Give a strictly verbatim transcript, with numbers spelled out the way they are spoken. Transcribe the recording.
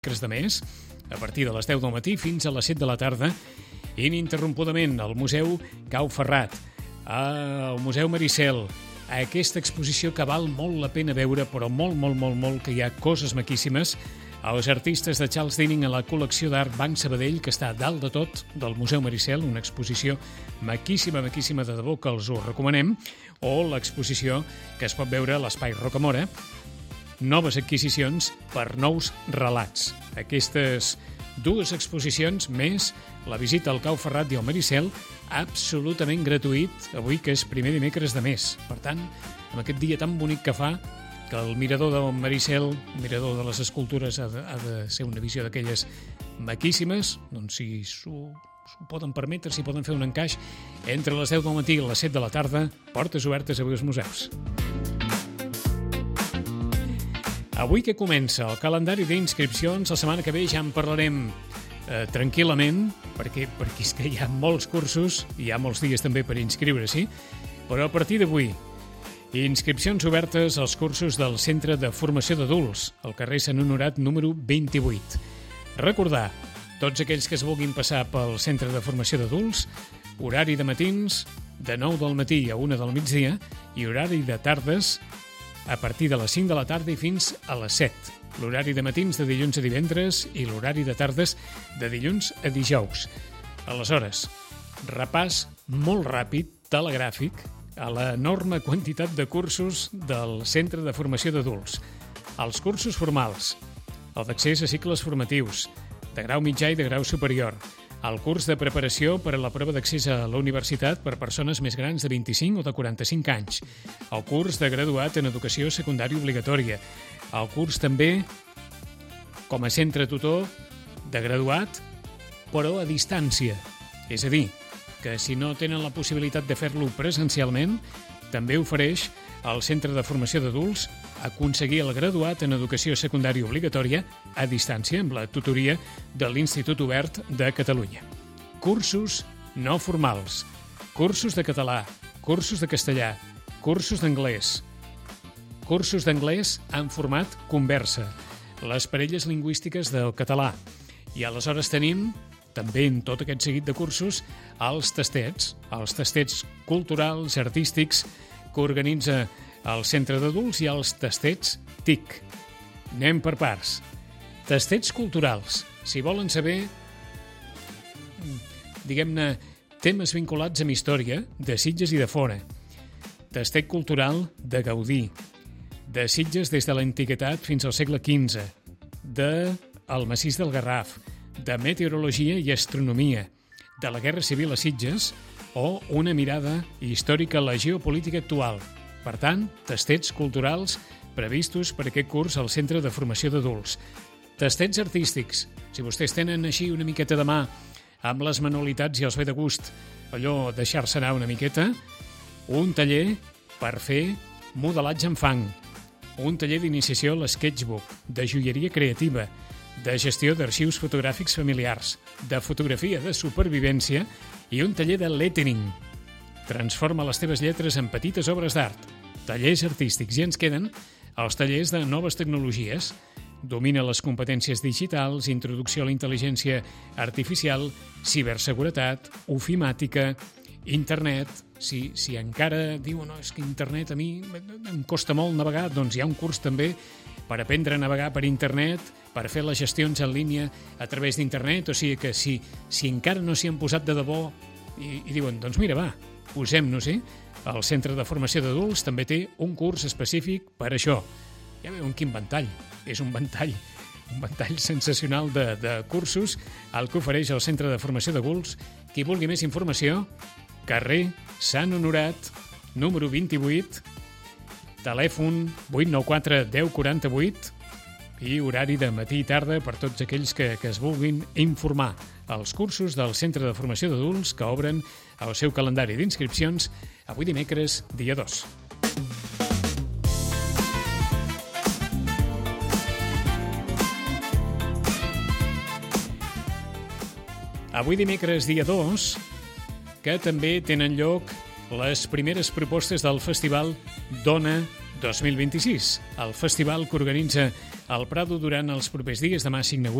de mes, a partir de les deu del matí fins a les set de la tarda, ininterrompudament al Museu Cau Ferrat, al Museu Maricel, a aquesta exposició que val molt la pena veure, però molt, molt, molt, molt, que hi ha coses maquíssimes, als artistes de Charles Dinning a la col·lecció d'art Banc Sabadell, que està a dalt de tot del Museu Maricel, una exposició maquíssima, maquíssima de debò que els ho recomanem, o l'exposició que es pot veure a l'Espai Rocamora, noves adquisicions per nous relats. Aquestes dues exposicions, més la visita al Cau Ferrat i al Maricel, absolutament gratuït, avui que és primer dimecres de mes. Per tant, amb aquest dia tan bonic que fa, que el mirador del Maricel, el mirador de les escultures, ha de, ha de ser una visió d'aquelles maquíssimes, doncs si s'ho s'ho poden permetre, si poden fer un encaix, entre les deu del matí i les set de la tarda, portes obertes avui als museus. Avui que comença el calendari d'inscripcions, la setmana que ve ja en parlarem eh, tranquil·lament, perquè, perquè és que hi ha molts cursos, hi ha molts dies també per inscriure-s'hi, però a partir d'avui, inscripcions obertes als cursos del Centre de Formació d'Adults, al carrer Sant Honorat número vint-i-vuit. Recordar, tots aquells que es vulguin passar pel Centre de Formació d'Adults, horari de matins de nou del matí a una del migdia i horari de tardes a partir de les cinc de la tarda i fins a les set. L'horari de matins de dilluns a divendres i l'horari de tardes de dilluns a dijous. Aleshores, repàs molt ràpid, telegràfic, a l'enorme quantitat de cursos del Centre de Formació d'Adults. Els cursos formals, el d'accés a cicles formatius, de grau mitjà i de grau superior, el curs de preparació per a la prova d'accés a la universitat per persones més grans de vint-i-cinc o de quaranta-cinc anys, el curs de graduat en educació secundària obligatòria, el curs també com a centre tutor de graduat, però a distància. És a dir, que si no tenen la possibilitat de fer-lo presencialment, també ofereix al Centre de Formació d'Adults aconseguir el graduat en educació secundària obligatòria a distància amb la tutoria de l'Institut Obert de Catalunya. Cursos no formals, cursos de català, cursos de castellà, cursos d'anglès, cursos d'anglès en format conversa, les parelles lingüístiques del català. I aleshores tenim també en tot aquest seguit de cursos els tastets, els tastets culturals, artístics, que organitza el Centre d'Adults i els tastets T I C. Anem per parts. Tastets culturals. Si volen saber, diguem-ne, temes vinculats amb història, de Sitges i de fora. Tastet cultural de Gaudí, de Sitges des de l'antiguitat fins al segle quinze, de el massís del Garraf, de meteorologia i astronomia, de la Guerra Civil a Sitges o una mirada històrica a la geopolítica actual. Per tant, tastets culturals previstos per aquest curs al Centre de Formació d'Adults. Tastets artístics, si vostès tenen així una miqueta de mà amb les manualitats i els ve de gust, allò deixar-se anar una miqueta, un taller per fer modelatge en fang, un taller d'iniciació a l'sketchbook, de joieria creativa, de gestió d'arxius fotogràfics familiars, de fotografia de supervivència i un taller de lettering. Transforma les teves lletres en petites obres d'art, tallers artístics, i ens queden els tallers de noves tecnologies. Domina les competències digitals, introducció a la intel·ligència artificial, ciberseguretat, ofimàtica, internet. Si, si encara diu, no, és que internet a mi em costa molt navegar, doncs hi ha un curs també per aprendre a navegar per internet, per fer les gestions en línia a través d'internet, o sigui que si, si encara no s'hi han posat de debò i, i diuen, doncs mira, va, posem-nos-hi, el Centre de Formació d'Adults també té un curs específic per això. Ja veieu quin ventall, és un ventall, un ventall sensacional de, de cursos el que ofereix el Centre de Formació d'Adults. Qui vulgui més informació, carrer Sant Honorat, número vint-i-vuit, telèfon vuit nou quatre deu quaranta-vuit i horari de matí i tarda per tots aquells que, que es vulguin informar. Els cursos del Centre de Formació d'Adults que obren el seu calendari d'inscripcions avui dimecres, dia dos. Avui dimecres, dia dos, que també tenen lloc les primeres propostes del Festival Dona dos mil vint-i-sis, el festival que organitza al Prado durant els propers dies. Demà s'inaugura